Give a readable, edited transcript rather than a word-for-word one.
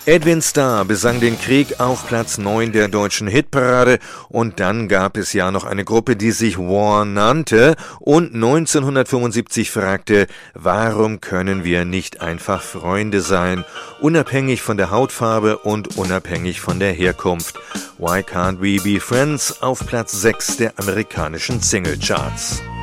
Edwin Starr besang den Krieg auf Platz 9 der deutschen Hitparade und dann gab es ja noch eine Gruppe, die sich War nannte und 1975 fragte, warum können wir nicht einfach Freunde sein, unabhängig von der Hautfarbe und unabhängig von der Herkunft. Why Can't We Be Friends auf Platz 6 der amerikanischen Singlecharts.